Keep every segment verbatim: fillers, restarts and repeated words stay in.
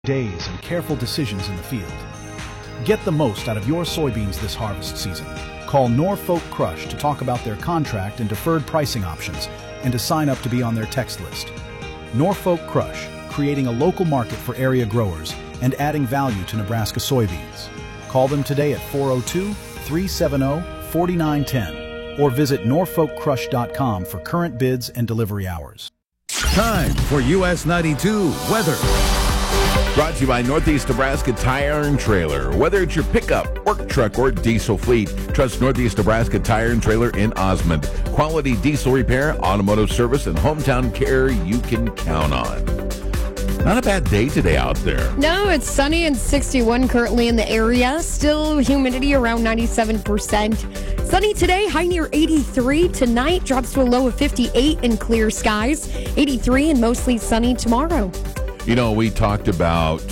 Days and careful decisions in the field. Get the most out of your soybeans this harvest season. Call Norfolk Crush to talk about their contract and deferred pricing options and to sign up to be on their text list. Norfolk Crush, creating a local market for area growers and adding value to Nebraska soybeans. Call them today at four oh two, three seven oh, four nine one oh or visit norfolk crush dot com for current bids and delivery hours. Time for U S ninety-two weather. Brought to you by Northeast Nebraska Tire and Trailer. Whether it's your pickup, work truck, or diesel fleet, trust Northeast Nebraska Tire and Trailer in Osmond. Quality diesel repair, automotive service, and hometown care you can count on. Not a bad day today out there. No, it's sunny and sixty-one currently in the area. Still humidity around ninety-seven percent. Sunny today, high near eighty-three. Tonight drops to a low of fifty-eight and clear skies. eighty-three and mostly sunny tomorrow. You know, we talked about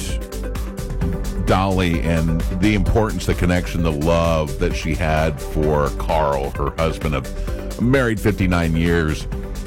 Dolly and the importance, the connection, the love that she had for Carl, her husband of married fifty-nine years.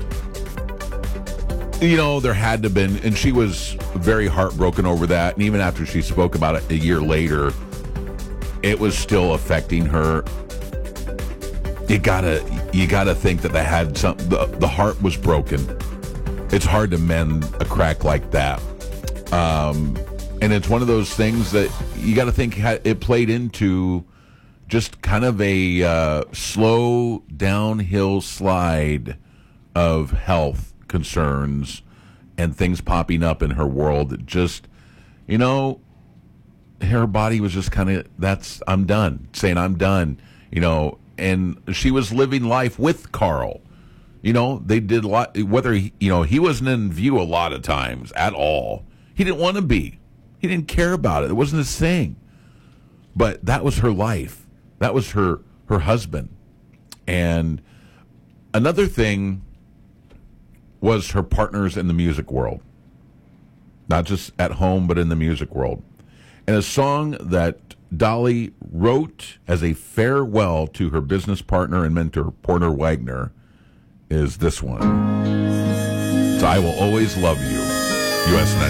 You know, there had to have been, and she was very heartbroken over that. And even after she spoke about it a year later, it was still affecting her. You gotta, you gotta think that they had some. The, the heart was broken. It's hard to mend a crack like that. Um, and it's one of those things that you got to think it played into just kind of a uh, slow downhill slide of health concerns and things popping up in her world that just, you know, her body was just kind of, that's, I'm done, saying I'm done, you know, and she was living life with Carl. You know, they did a lot, whether, he, you know, he wasn't in view a lot of times at all. He didn't want to be. He didn't care about it. It wasn't his thing. But that was her life. That was her, her husband. And another thing was her partners in the music world. Not just at home, but in the music world. And a song that Dolly wrote as a farewell to her business partner and mentor, Porter Wagner, is this one. So I Will Always Love You, U S ninety.